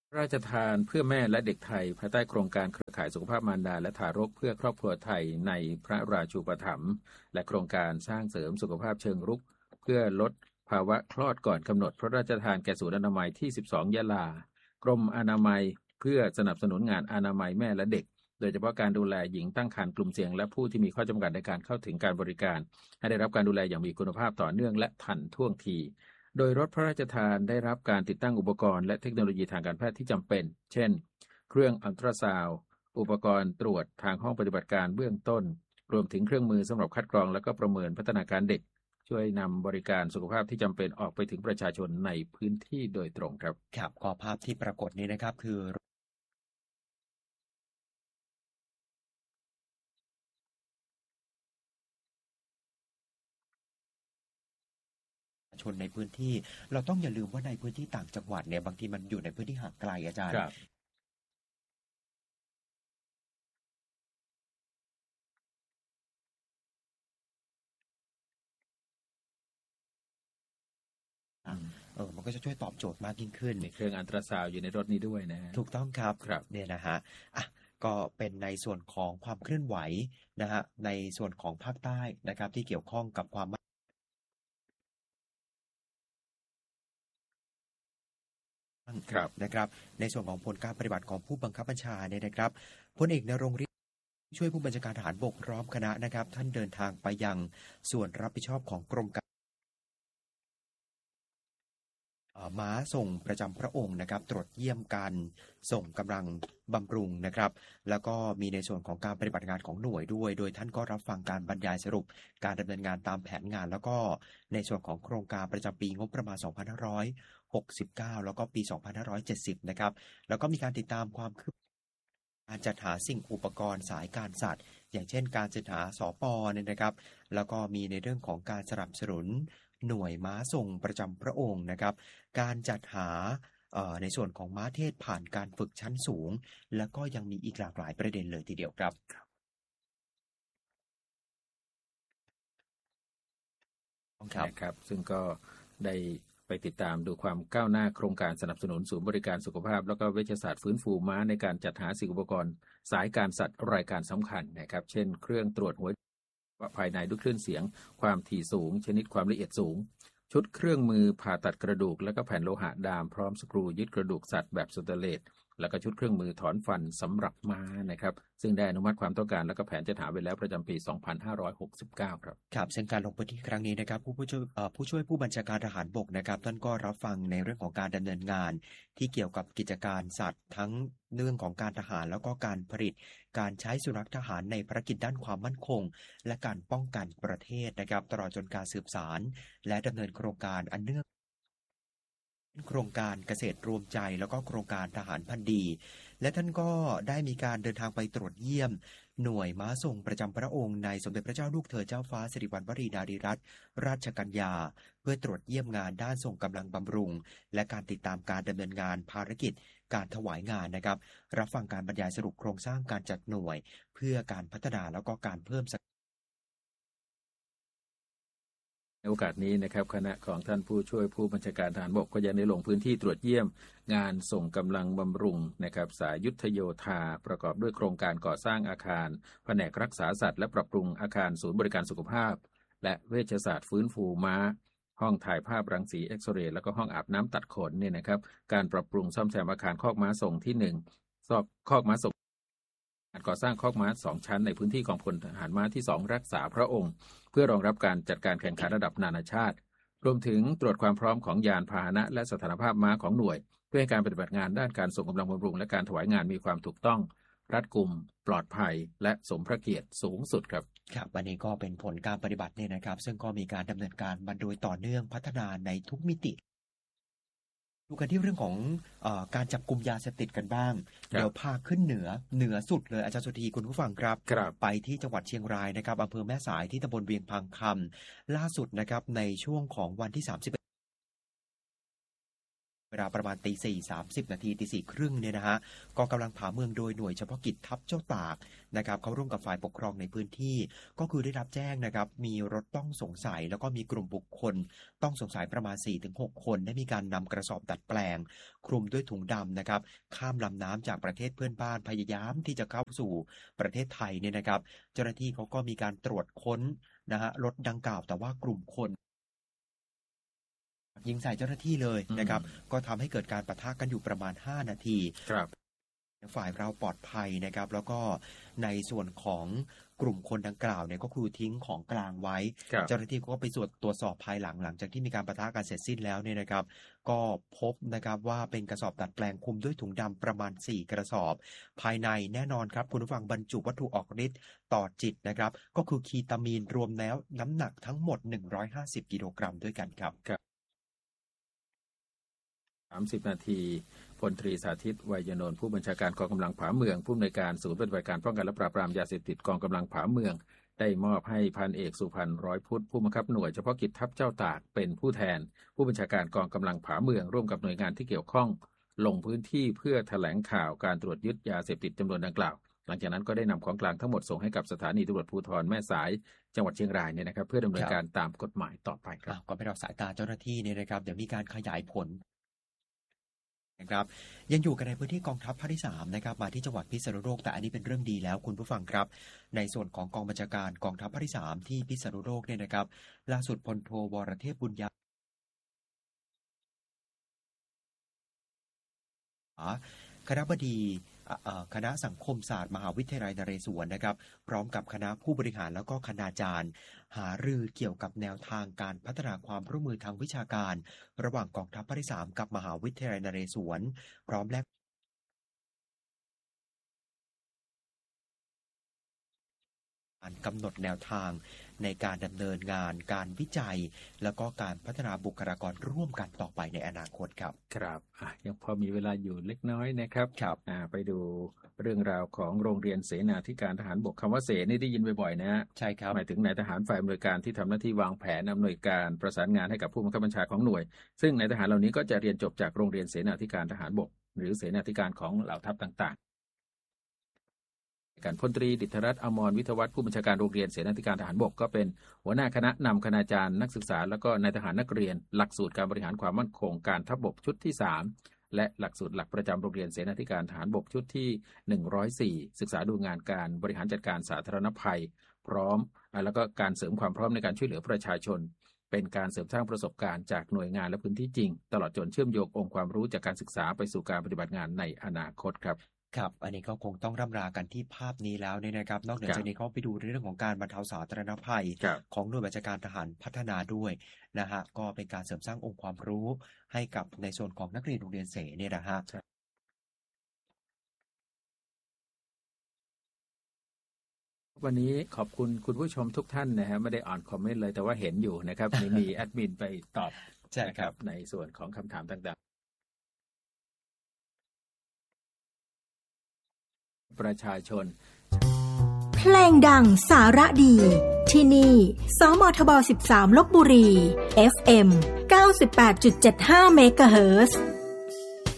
พระราชทานเพื่อแม่และเด็กไทยภายใต้โครงการเครือข่ายสุขภาพมารดาและทารกเพื่อครอบครัวไทยในพระราชูปถัมภ์และโครงการสร้างเสริมสุขภาพเชิงรุกเพื่อลดภาวะคลอดก่อนกำหนดพระราชทานแก่ศูนย์อนามัยที่12ยะลากรมอนามัยเพื่อสนับสนุนงานอนามัยแม่และเด็กโดยเฉพาะการดูแลหญิงตั้งครรภ์กลุ่มเสี่ยงและผู้ที่มีข้อจำกัดในการเข้าถึงการบริการให้ได้รับการดูแลอย่างมีคุณภาพต่อเนื่องและทันท่วงทีโดยรถพระราชทานได้รับการติดตั้งอุปกรณ์และเทคโนโลยีทางการแพทย์ที่จำเป็นเช่นเครื่องอัลตราซาวด์อุปกรณ์ตรวจทางห้องปฏิบัติการเบื้องต้นรวมถึงเครื่องมือสำหรับคัดกรองและก็ประเมินพัฒนาการเด็กช่วยนำบริการสุขภาพที่จำเป็นออกไปถึงประชาชนในพื้นที่โดยตรงครับครับก็ภาพที่ปรากฏนี้นะครับคือชนในพื้นที่เราต้องอย่าลืมว่าในพื้นที่ต่างจังหวัดเนี่ยบางทีมันอยู่ในพื้นที่ห่างไกลอาจารย์มันก็จะช่วยตอบโจทย์มากยิ่งขึ้นมีเครื่องอัลตราซาวด์อยู่ในรถนี้ด้วยนะถูกต้องครับครับเนี่ยนะฮะก็เป็นในส่วนของความเคลื่อนไหวนะฮะในส่วนของภาคใต้นะครับที่เกี่ยวข้องกับความนะครับในส่วนของผลการปฏิบัติของผู้บังคับบัญชาเนี่ยนะครับพลเอกณรงค์ฤทธิ์ช่วยผู้บัญชาการทหารบกพร้อมคณะนะครับท่านเดินทางไปยังส่วนรับผิดชอบของกรมการม้าส่งประจำพระองค์นะครับตรวจเยี่ยมการส่งกำลังบำรุงนะครับแล้วก็มีในส่วนของการปฏิบัติงานของหน่วยด้วยโดยท่านก็รับฟังการบรรยายสรุปการดำเนินงานตามแผนงานแล้วก็ในส่วนของโครงการประจำปีงบประมาณ2569แล้วก็ปี2570นะครับแล้วก็มีการติดตามความคืบการจัดหาสิ่งอุปกรณ์สายการสัตว์อย่างเช่นการจัดหาสปเนี่ยนะครับแล้วก็มีในเรื่องของการสนับสนุนหน่วยม้าส่งประจำพระองค์นะครับการจัดหาในส่วนของม้าเทศผ่านการฝึกชั้นสูงแล้วก็ยังมีอีกหลากหลายประเด็นเลยทีเดียวครับครับซึ่งก็ได้ไปติดตามดูความก้าวหน้าโครงการสนับสนุนศูนย์บริการสุขภาพแล้วก็เวชศาสตร์ฟื้นฟูม้าในการจัดหาสิ่งอุปกรณ์สายการสัตว์รายการสำคัญนะครับเช่นเครื่องตรวจหัวภายในด้วยคลื่นเสียงความถี่สูงชนิดความละเอียดสูงชุดเครื่องมือผ่าตัดกระดูกและก็แผ่นโลหะดามพร้อมสกรูยึดกระดูกสัตว์แบบสเตนเลสแล้วก็ชุดเครื่องมือถอนฟันสำหรับม้านะครับซึ่งได้อนุมัติความต้องการและก็แผนจัดหาไว้แล้วประจำปี2569ครับครับซึ่งการลงพื้นที่ครั้งนี้นะครับผู้ช่วยผู้บัญชาการทหารบกนะครับท่านก็รับฟังในเรื่องของการดำเนินงานที่เกี่ยวกับกิจการสัตว์ทั้งเรื่องของการทหารแล้วก็การผลิตการใช้สุนัขทหารในภารกิจด้านความมั่นคงและการป้องกันประเทศนะครับตลอดจนการสืบสารและดำเนินโครงการอันเนื่องโครงการเกษตรรวมใจแล้วก็โครงการทหารพันธุ์ดีและท่านก็ได้มีการเดินทางไปตรวจเยี่ยมหน่วยม้าส่งประจำพระองค์ในสมเด็จพระเจ้าลูกเธอเจ้าฟ้าสิริวัณวรีนารีรัตนราชกัญญาเพื่อตรวจเยี่ยมงานด้านส่งกำลังบำรุงและการติดตามการดำเนินงานภารกิจการถวายงานนะครับรับฟังการบรรยายสรุปโครงสร้างการจัดหน่วยเพื่อการพัฒนาแล้วก็การเพิ่มในโอกาสนี้นะครับคณะของท่านผู้ช่วยผู้บัญชาการทหารบกก็ยังได้ลงพื้นที่ตรวจเยี่ยมงานส่งกำลังบำรุงนะครับสายยุทธโยธาประกอบด้วยโครงการก่อสร้างอาคารแผนกรักษาสัตว์และปรับปรุงอาคารศูนย์บริการสุขภาพและเวชศาสตร์ฟื้นฟูม้าห้องถ่ายภาพรังสีเอ็กซเรย์แล้วก็ห้องอาบน้ำตัดขนเนี่ยนะครับการปรับปรุงซ่อมแซมอาคารคอกม้าส่งที่1คอกม้าส่งการก่อสร้างคอกม้า2ชั้นในพื้นที่ของพลทหารม้าที่2รักษาพระองค์เพื่อรองรับการจัดการแข่งขันระดับนานาชาติรวมถึงตรวจความพร้อมของยานพาหนะและสถานภาพม้าของหน่วยเพื่อให้การปฏิบัติงานด้านการส่งกำลังบำรุงและการถวายงานมีความถูกต้องรัดกุมปลอดภัยและสมพระเกียรติสูงสุดครับวันนี้ก็เป็นผลการปฏิบัติเนี่ยนะครับซึ่งก็มีการดำเนินการมาโดยต่อเนื่องพัฒนาในทุกมิติดูกันที่เรื่องของการจับกุมยาเสพติดกันบ้างเดี๋ยวพาขึ้นเหนือสุดเลยอาจารย์สุธีคุณผู้ฟังครับไปที่จังหวัดเชียงรายนะครับอำเภอแม่สายที่ตำบลเวียงพังคำล่าสุดนะครับในช่วงของวันที่31 เวลาประมาณตี 4:30 นาทีตี 4:30 เนี่ยนะฮะกองกำลังผาเมืองโดยหน่วยเฉพาะกิจทัพเจ้าตากนะครับเขาร่วมกับฝ่ายปกครองในพื้นที่ก็คือได้รับแจ้งนะครับมีรถต้องสงสัยแล้วก็มีกลุ่มบุคคลต้องสงสัยประมาณ 4-6 คนได้มีการนำกระสอบดัดแปลงคลุมด้วยถุงดำนะครับข้ามลำน้ำจากประเทศเพื่อนบ้านพยายามที่จะเข้าสู่ประเทศไทยเนี่ยนะครับเจ้าหน้าที่เขาก็มีการตรวจค้นนะฮะรถดังกล่าวแต่ว่ากลุ่มคนยิงใส่เจ้าหน้าที่เลยนะครับก็ทำให้เกิดการปะทะกันอยู่ประมาณ5นาทีครับฝ่ายเราปลอดภัยนะครับแล้วก็ในส่วนของกลุ่มคนดังกล่าวเนี่ยก็คือทิ้งของกลางไว้เจ้าหน้าที่ก็ไปตรวจสอบภายหลังจากที่มีการปะทะกันเสร็จสิ้นแล้วเนี่ยนะครับก็พบนะครับว่าเป็นกระสอบดัดแปลงคลุมด้วยถุงดำประมาณ4กระสอบภายในแน่นอนครับคุณผู้ฟังบรรจุวัตถุออกฤทธิ์ต่อจิตนะครับก็คือคีตามีนรวมแล้วน้ำหนักทั้งหมด150กิโลกรัมด้วยกันครับ 30 นาทีพลตรีสาธิต ไวยนนท์ผู้บัญชาการกองกำลังผาเมืองผู้อำนวยการศูนย์ปฏิบัติการป้องกันและปราบปรามยาเสพติดกองกำลังผาเมืองได้มอบให้พันเอกสุพรรณร้อยพุทธผู้บังคับหน่วยเฉพาะกิจทัพเจ้าตากเป็นผู้แทนผู้บัญชาการกองกำลังผาเมืองร่วมกับหน่วยงานที่เกี่ยวข้องลงพื้นที่เพื่อแถลงข่าวการตรวจยึดยาเสพติดจำนวนดังกล่าวหลังจากนั้นก็ได้นำของกลางทั้งหมดส่งให้กับสถานีตำรวจภูธรแม่สายจังหวัดเชียงรายเนี่ยนะครับเพื่อดำเนินการตามกฎหมายต่อไปครับก็ไปรอสายตาเจ้าหน้าที่เนี่ยนะครับเดี๋ยวมีการขยายผลนะครับยังอยู่กันในพื้นที่กองทัพภาคที่3นะครับมาที่จังหวัดพิษณุโลกแต่อันนี้เป็นเรื่องดีแล้วคุณผู้ฟังครับในส่วนของกองบัญชาการกองทัพภาคที่3ที่พิษณุโลกเนี่ยนะครับล่าสุดพลโทวรเทพบุญญาคณบดีคณะสังคมศาสตร์มหาวิทยาลัยนเรศวรนะครับพร้อมกับคณะผู้บริหารแล้วก็คณาจารย์หารือเกี่ยวกับแนวทางการพัฒนาความร่วมมือทางวิชาการระหว่างกองทัพภาคที่3กับมหาวิทยาลัยนเรศวรพร้อมแลกการกำหนดแนวทางในการดำเนินงานการวิจัยแล้วก็การพัฒนาบุคลากรร่วมกันต่อไปในอนาคตครับครับยังพอมีเวลาอยู่เล็กน้อยนะครับไปดูเรื่องราวของโรงเรียนเสนาธิการทหารบกคำว่าเสนี่ได้ยินบ่อยๆนะใช่ครับหมายถึงนายทหารฝ่ายอำนวยการที่ทำหน้าที่วางแผนอำนวยการประสานงานให้กับผู้บังคับบัญชาของหน่วยซึ่งนายทหารเหล่านี้ก็จะเรียนจบจากโรงเรียนเสนาธิการทหารบกหรือเสนาธิการของเหล่าทัพต่างๆการพลตรีดิษฐรัตน์อมรวิทยวัฒน์ผู้บัญชาการโรงเรียนเสนาธิการทหารบกก็เป็นหัวหน้าคณะนำคณาจารย์นักศึกษาแล้วก็นายทหารนักเรียนหลักสูตรการบริหารความมั่นคงการทัพบกชุดที่3และหลักสูตรหลักประจำโรงเรียนเสนาธิการทหารบกชุดที่104ศึกษาดูงานการบริหารจัดการสาธารณภัยพร้อมแล้วก็การเสริมความพร้อมในการช่วยเหลือประชาชนเป็นการเสริมสร้างประสบการณ์จากหน่วยงานและพื้นที่จริงตลอดจนเชื่อมโยงองค์ความรู้จากการศึกษาไปสู่การปฏิบัติงานในอนาคตครับครับอันนี้ก็คงต้องร่ำรากันที่ภาพนี้แล้วเนี่ยนะครับนอกจากนี้เขาไปดูเรื่องของการบรรเทาสาธารณภัยของหน่วยบัญชาการทหารพัฒนาด้วยนะฮะก็เป็นการเสริมสร้างองค์ความรู้ให้กับในส่วนของนักเรียนโรงเรียนเสเนี่ยนะฮะวันนี้ขอบคุณคุณผู้ชมทุกท่านนะฮะไม่ได้อ่านคอมเมนต์เลยแต่ว่าเห็นอยู่นะครับมีแอดมินไปตอบใช่ครับในส่วนของคำถามต่างๆประชาชนเพลงดังสาระดีที่นี่สมทบ 13 ลพบุรี FM 98.75 เมกะเฮิรตซ์